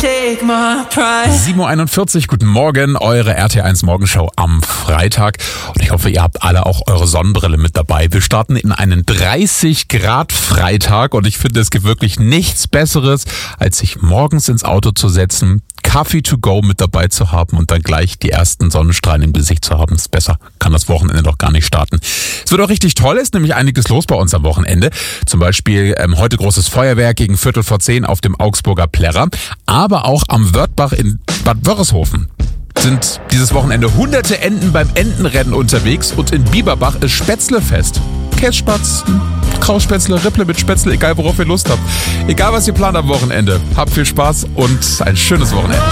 7:41 Uhr, guten Morgen, eure RT1 Morgenshow am Freitag. Und ich hoffe, ihr habt alle auch eure Sonnenbrille mit dabei. Wir starten in einen 30 Grad Freitag und ich finde, es gibt wirklich nichts Besseres, als sich morgens ins Auto zu setzen, Kaffee to go mit dabei zu haben und dann gleich die ersten Sonnenstrahlen im Gesicht zu haben. Ist besser, kann das Wochenende doch gar nicht starten. Es wird auch richtig toll, ist nämlich einiges los bei uns am Wochenende. Zum Beispiel heute großes Feuerwerk gegen 9:45 auf dem Augsburger Plärrer. Aber auch am Wörthbach in Bad Wörishofen sind dieses Wochenende hunderte Enten beim Entenrennen unterwegs und in Bieberbach ist Spätzlefest. Kässpatzen, Krauspätzle, Ripple mit Spätzle, egal worauf ihr Lust habt. Egal was ihr plant am Wochenende. Habt viel Spaß und ein schönes Wochenende.